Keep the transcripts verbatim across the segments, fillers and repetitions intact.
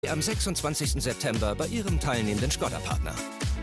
Am sechsundzwanzigsten September bei Ihrem teilnehmenden Škoda-Partner.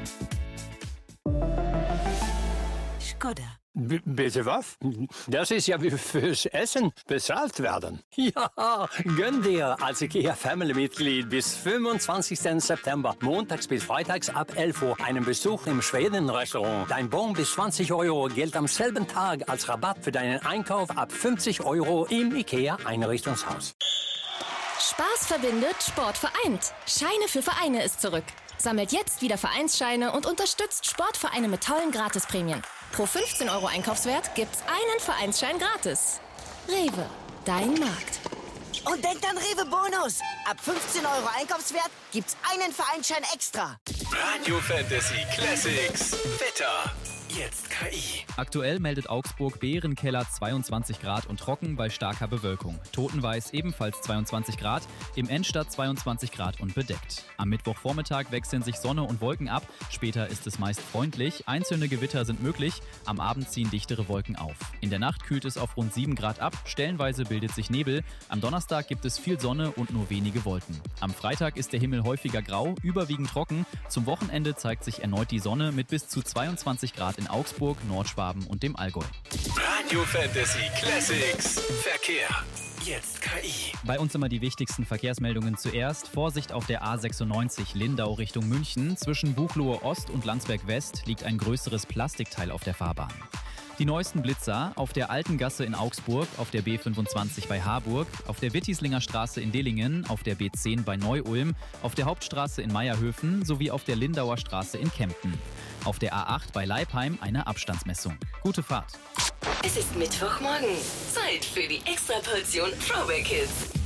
Škoda. B- bitte was? Das ist ja wie fürs Essen bezahlt werden. Ja, gönn dir als IKEA Family-Mitglied bis fünfundzwanzigsten September, montags bis freitags ab elf Uhr, einen Besuch im Schweden-Restaurant. Dein Bon bis zwanzig Euro gilt am selben Tag als Rabatt für deinen Einkauf ab fünfzig Euro im IKEA-Einrichtungshaus. Spaß verbindet, Sport vereint. Scheine für Vereine ist zurück. Sammelt jetzt wieder Vereinsscheine und unterstützt Sportvereine mit tollen Gratisprämien. Pro fünfzehn Euro Einkaufswert gibt's einen Vereinsschein gratis. Rewe, dein Markt. Und denkt an Rewe Bonus. Ab fünfzehn Euro Einkaufswert gibt's einen Vereinsschein extra. Radio Fantasy Classics. Wetter. Jetzt K I. Aktuell meldet Augsburg Bärenkeller zweiundzwanzig Grad und trocken bei starker Bewölkung. Totenweiß ebenfalls zweiundzwanzig Grad, im Endstadt zweiundzwanzig Grad und bedeckt. Am Mittwochvormittag wechseln sich Sonne und Wolken ab, später ist es meist freundlich, einzelne Gewitter sind möglich, am Abend ziehen dichtere Wolken auf. In der Nacht kühlt es auf rund sieben Grad ab, stellenweise bildet sich Nebel, am Donnerstag gibt es viel Sonne und nur wenige Wolken. Am Freitag ist der Himmel häufiger grau, überwiegend trocken, zum Wochenende zeigt sich erneut die Sonne mit bis zu zweiundzwanzig Grad in Augsburg, Nordschwaben und dem Allgäu. Radio Fantasy Classics. Verkehr. Jetzt K I. Bei uns immer die wichtigsten Verkehrsmeldungen zuerst. Vorsicht auf der A sechsundneunzig Lindau Richtung München. Zwischen Buchloe Ost und Landsberg West liegt ein größeres Plastikteil auf der Fahrbahn. Die neuesten Blitzer auf der Alten Gasse in Augsburg, auf der B fünfundzwanzig bei Harburg, auf der Wittislinger Straße in Dillingen, auf der B zehn bei Neu-Ulm, auf der Hauptstraße in Meierhöfen sowie auf der Lindauer Straße in Kempten. Auf der A acht bei Leipheim eine Abstandsmessung. Gute Fahrt. Es ist Mittwochmorgen. Zeit für die Extraportion Throwback Hits.